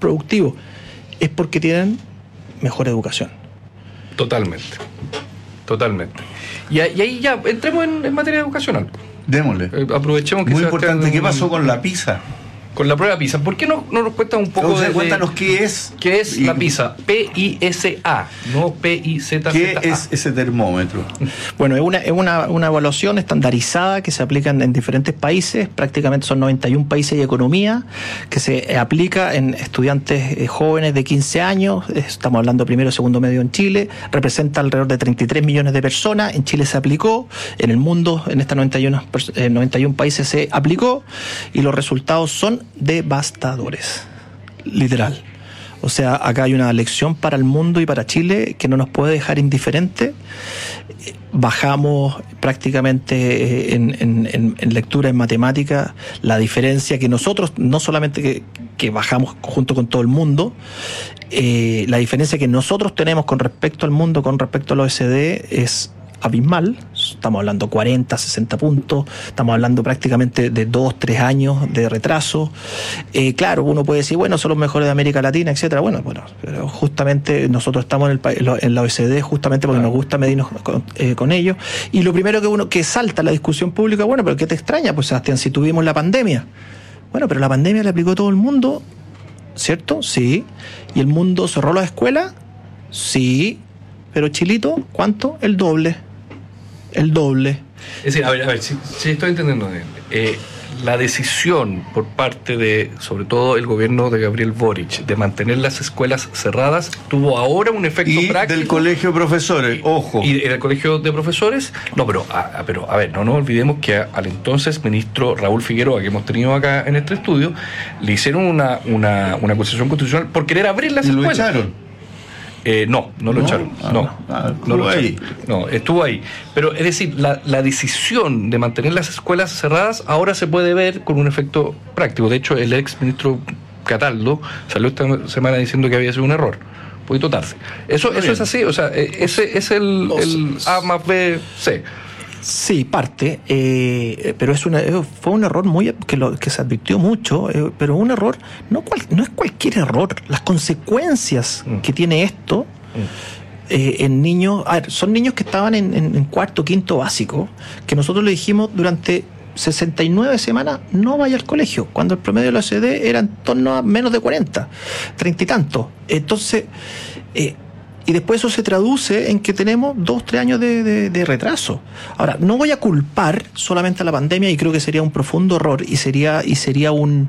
productivos, es porque tienen mejor educación. Totalmente. Y ahí ya entremos en materia educacional. Démosle. Aprovechemos que muy importante. ¿Qué pasó con la PISA? Con la prueba PISA. ¿Por qué no nos cuentas un poco cuéntanos qué es? ¿Qué es la PISA? P-I-S-A, no P-I-Z-Z-A. ¿Qué es ese termómetro? Bueno, es una evaluación estandarizada que se aplica en diferentes países, prácticamente son 91 países y economía, que se aplica en estudiantes jóvenes de 15 años, estamos hablando primero y segundo medio en Chile, representa alrededor de 33 millones de personas, en Chile se aplicó, en el mundo, en estas 91 países se aplicó, y los resultados son devastadores, literal. O sea, acá hay una lección para el mundo y para Chile que no nos puede dejar indiferente. Bajamos prácticamente en lectura, en matemática, la diferencia que nosotros, no solamente que bajamos junto con todo el mundo, la diferencia que nosotros tenemos con respecto al mundo, con respecto a la OECD, es abismal. Estamos hablando 40, 60 puntos, estamos hablando prácticamente de 2, 3 años de retraso. Claro, uno puede decir, bueno, son los mejores de América Latina, etcétera. Bueno, pero justamente nosotros estamos en la OECD justamente porque nos gusta medirnos con ellos. Y lo primero que salta en la discusión pública, bueno, pero ¿qué te extraña? Pues, Sebastián, si tuvimos la pandemia. Bueno, pero la pandemia la aplicó todo el mundo, ¿cierto? Sí. ¿Y el mundo cerró las escuelas? Sí. Pero Chilito, ¿cuánto? El doble. Es decir, a ver, si estoy entendiendo bien. La decisión por parte de, sobre todo, el gobierno de Gabriel Boric, de mantener las escuelas cerradas, tuvo ahora un efecto práctico. Y del colegio de profesores, ojo. Y del colegio de profesores, no, pero a ver, no nos olvidemos que al entonces ministro Raúl Figueroa, que hemos tenido acá en este estudio, le hicieron una acusación constitucional por querer abrir las escuelas. ¿Lo echaron? No lo echaron. No, estuvo ahí. Pero es decir, la decisión de mantener las escuelas cerradas ahora se puede ver con un efecto práctico. De hecho, el ex ministro Cataldo salió esta semana diciendo que había sido un error. Un poquito tarde. Eso es así, o sea, ese es el A más B, C. Sí, parte, pero fue un error que se advirtió mucho, pero un error, no es cualquier error. Las consecuencias que tiene esto en niños, son niños que estaban en cuarto, quinto básico, que nosotros le dijimos durante 69 semanas no vaya al colegio, cuando el promedio de la OCDE era en torno a menos de 40, 30 y tanto. Entonces, y después eso se traduce en que tenemos 2-3 años de retraso. Ahora, no voy a culpar solamente a la pandemia, y creo que sería un profundo error y sería un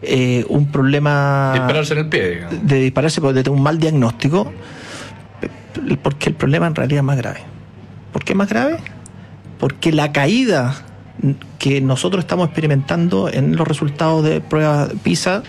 problema dispararse en el pie, digamos. De dispararse de un mal diagnóstico, porque el problema en realidad es más grave. ¿Por qué es más grave? Porque la caída que nosotros estamos experimentando en los resultados de pruebas PISA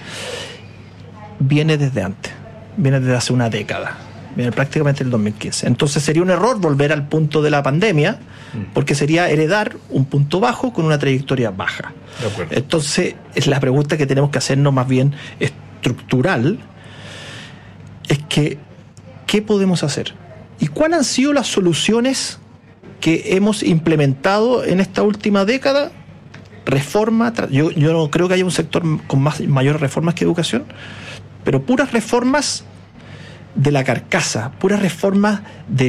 viene desde antes, viene desde hace una década. Viene prácticamente el 2015. Entonces sería un error volver al punto de la pandemia, porque sería heredar un punto bajo con una trayectoria baja. De acuerdo. Entonces, la pregunta que tenemos que hacernos más bien estructural es que, ¿qué podemos hacer? ¿Y cuáles han sido las soluciones que hemos implementado en esta última década? Reforma, yo no creo que haya un sector con mayores reformas que educación, pero puras reformas de la carcasa, puras reformas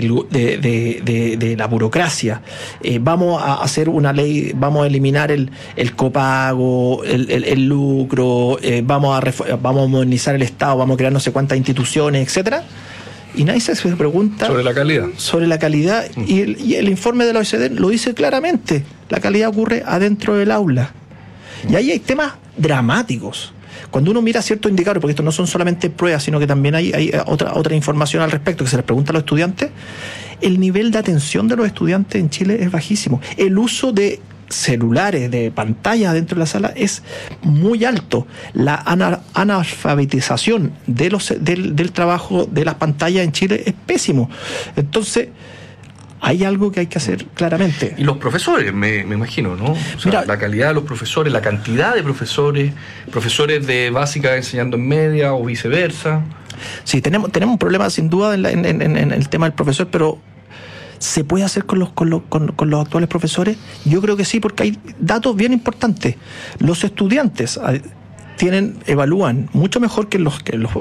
de la burocracia. Vamos a hacer una ley, vamos a eliminar el copago, el lucro, vamos a modernizar el Estado, vamos a crear no sé cuántas instituciones, etcétera. Y nadie se pregunta sobre la calidad. Y el informe de la OECD lo dice claramente: la calidad ocurre adentro del aula. Y ahí hay temas dramáticos. Cuando uno mira ciertos indicadores, porque estos no son solamente pruebas, sino que también hay otra información al respecto que se les pregunta a los estudiantes, el nivel de atención de los estudiantes en Chile es bajísimo. El uso de celulares, de pantallas dentro de la sala es muy alto. La analfabetización del trabajo de las pantallas en Chile es pésimo. Entonces, hay algo que hay que hacer claramente. Y los profesores, me imagino, ¿no? O sea, mira, la calidad de los profesores, la cantidad de profesores de básica enseñando en media o viceversa. Sí, tenemos un problema sin duda en el tema del profesor, pero ¿se puede hacer con los actuales profesores? Yo creo que sí, porque hay datos bien importantes. Los estudiantes evalúan mucho mejor que los